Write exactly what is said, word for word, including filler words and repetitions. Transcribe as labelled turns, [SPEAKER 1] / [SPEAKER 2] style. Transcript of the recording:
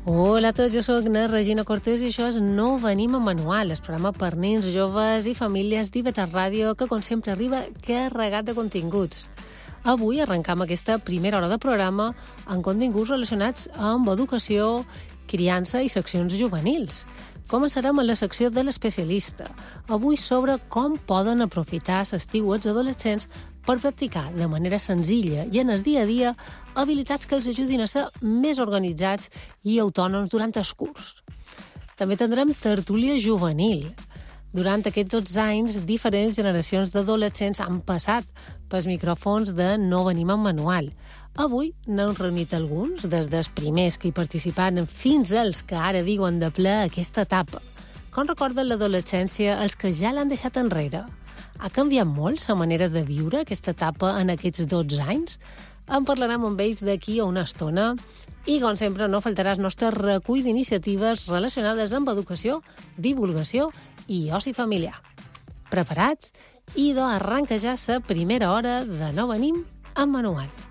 [SPEAKER 1] Hola a tots, jo soc na Regina Cortés i això és No Venim amb Manual, el programa per nens, joves i famílies d'I V tres Ràdio que, com sempre, arriba carregat de continguts. Avui arrencam aquesta primera hora de programa amb continguts relacionats amb educació, criança i seccions juvenils. Començarem amb la secció de l'especialista, avui sobre com poden aprofitar l'estiu els adolescents per practicar de manera senzilla i en el dia a dia habilitats que els ajudin a ser més organitzats i autònoms durant el curs. També tindrem tertúlia juvenil. Durant aquests dotze anys, diferents generacions d'adolescents han passat pels micròfons de No Venim amb Manual. Avui n'hem reunit alguns, des dels primers que hi participaven fins als que ara diuen de ple aquesta etapa. Com recorden l'adolescència els que ja l'han deixat enrere? Ha canviat molt la manera de viure aquesta etapa en aquests dotze anys? En parlarem amb ells d'aquí a una estona. I, com sempre, no faltarà el nostre recull d'iniciatives relacionades amb educació, divulgació i oci familiar. Preparats? Idò arranca ja la primera hora de No Venim amb Manual.